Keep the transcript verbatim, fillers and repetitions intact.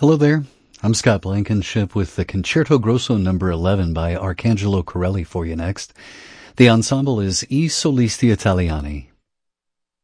Hello there. I'm Scott Blankenship with the Concerto Grosso number eleven by Arcangelo Corelli for you next. The ensemble is I Solisti Italiani.